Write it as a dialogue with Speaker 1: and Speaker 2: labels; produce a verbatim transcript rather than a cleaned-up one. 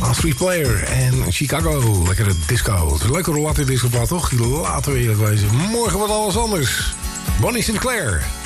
Speaker 1: Street Player en Chicago. Lekkere disco. Leuke rollatte disco, toch? Laten we eerlijk wezen. Morgen wat alles anders. Bonnie Sinclair.